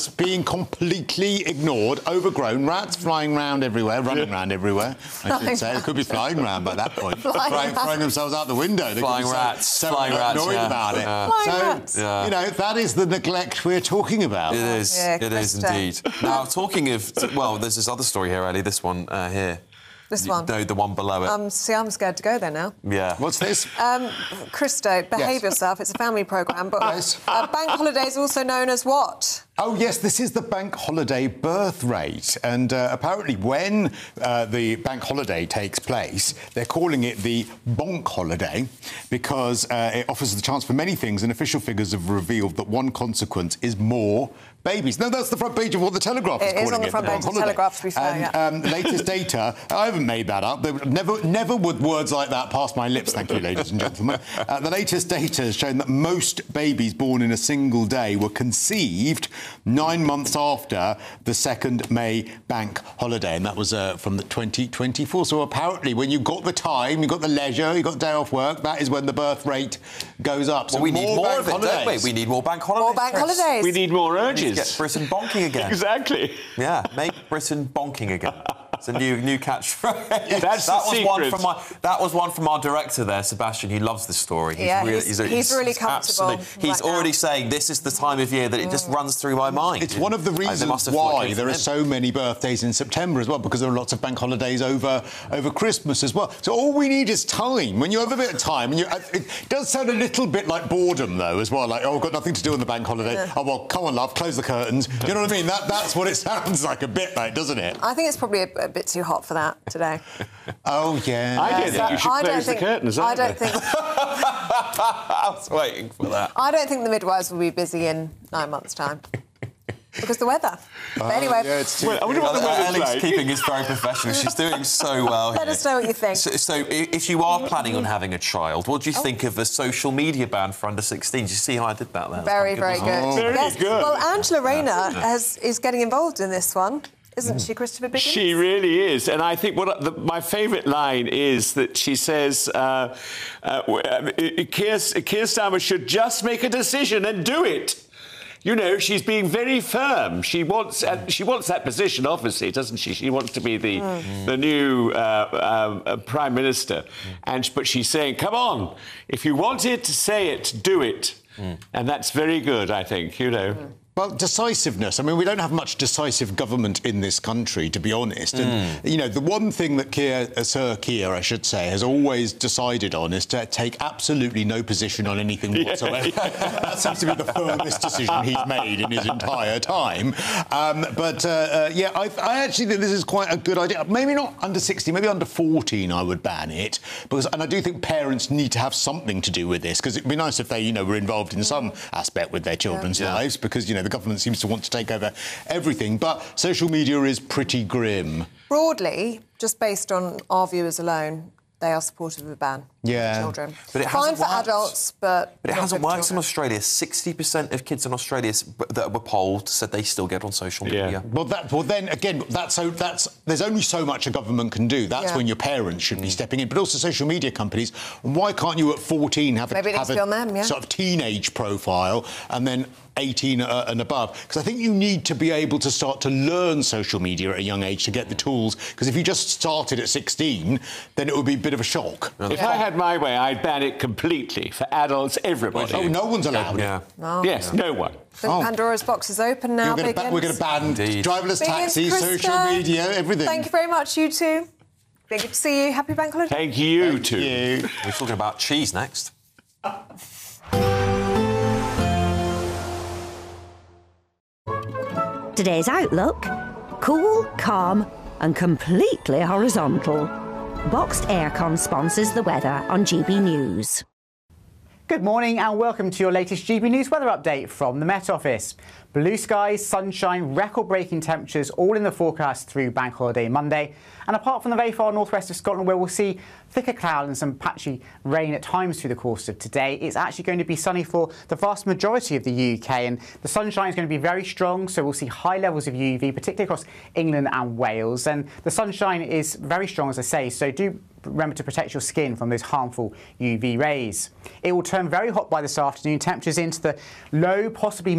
being completely ignored, overgrown, rats flying around everywhere, running around everywhere, I should say. They could be flying around by that point, throwing themselves out the window. Flying rats. So annoyed about it. You know, that is the neglect we're talking about. It is. It is indeed. Now, talking of... Well, there's this other story here, Ellie, this one here. This one? No, the one below it. See, I'm scared to go there now. Yeah. What's this? Christo, behave yourself. It's a family programme, but bank holidays also known as what? Oh, yes, this is the bank holiday birth rate. And apparently when the bank holiday takes place, they're calling it the bonk holiday because it offers the chance for many things, and official figures have revealed that one consequence is more babies. No, that's the front page of what the Telegraph is calling it. It is on the front page of the Telegraph, to be fair, and, latest data, I haven't made that up. Never would words like that pass my lips, thank you, ladies and gentlemen. The latest data has shown that most babies born in a single day were conceived 9 months after the 2nd May bank holiday, and that was from the 2024. So apparently when you've got the time, you've got the leisure, you've got the day off work, that is when the birth rate goes up. So well, we need more of it, don't we? We need more bank holidays. More bank holidays. We need more urges. Get Britain bonking again. Exactly. Yeah, make Britain bonking again. It's a new catchphrase. That's the secret. That was one from our director there, Sebastian. He loves this story. He's really comfortable. He's already saying this is the time of year that it just runs through my mind. It's one of the reasons why there are so many birthdays in September as well, because there are lots of bank holidays over Christmas as well. So all we need is time. When you have a bit of time, and it does sound a little bit like boredom, though, as well. Like, oh, I've got nothing to do on the bank holiday. Yeah. Oh, well, come on, love, close the curtains. Do you know what I mean? That's what it sounds like a bit like, doesn't it? I think it's probably a bit too hot for that today. Oh, yeah. I don't think you should close the curtains, I don't think... I was waiting for that. I don't think the midwives will be busy in 9 months' time. Because the weather. But anyway... Yeah, it's I wonder what the weather's Ellie's like. keeping his very professional. She's doing so well Let us know what you think. So if you are planning on having a child, what do you think of a social media ban for under 16? Do you see how I did that there? Very, very good. Very good. Well, Angela Rayner is getting involved in this one. Isn't she, Christopher Biggins? She really is. And I think my favourite line is that she says Keir Starmer should just make a decision and do it. You know, she's being very firm. She wants that position, obviously, doesn't she? She wants to be the new Prime Minister. But she's saying, come on, if you want it, say it, do it. And that's very good, I think, you know. Well, decisiveness. I mean, we don't have much decisive government in this country, to be honest. And, you know, the one thing that Sir Keir, I should say, has always decided on is to take absolutely no position on anything whatsoever. That seems to be the firmest decision he's made in his entire time. Yeah, I actually think this is quite a good idea. Maybe not under 16, maybe under 14 I would ban it. And I do think parents need to have something to do with this, because it'd be nice if they, you know, were involved in some aspect with their children's lives, because, you know, the government seems to want to take over everything, but social media is pretty grim. Broadly, just based on our viewers alone, they are supportive of a ban for children. But it fine hasn't for worked. But it hasn't worked in Australia. 60% of kids in Australia that were polled said they still get on social media. Well, then again, there's only so much a government can do. That's when your parents should be stepping in, but also social media companies. Why can't you at 14 have a sort of teenage profile and then 18 and above? Because I think you need to be able to start to learn social media at a young age to get the tools. Because if you just started at 16, then it would be a bit of a shock. If I had my way, I'd ban it completely for adults, everybody. Oh, no one's allowed. Yes, no one. Pandora's box is open now. We're going to ban driverless taxis, social media, everything. Thank you very much, you two. Good to see you. Happy bank holiday. Thank you too. We're talking about cheese next. Today's outlook: cool, calm and completely horizontal. Boxed Aircon sponsors the weather on GB News. Good morning and welcome to your latest GB News weather update from the Met Office. Blue skies, sunshine, record-breaking temperatures all in the forecast through Bank Holiday Monday. And apart from the very far northwest of Scotland, where we'll see thicker cloud and some patchy rain at times through the course of today, it's actually going to be sunny for the vast majority of the UK. And the sunshine is going to be very strong, so we'll see high levels of UV, particularly across England and Wales. And the sunshine is very strong, as I say, so do remember to protect your skin from those harmful UV rays. It will turn very hot by this afternoon, temperatures into the low, possibly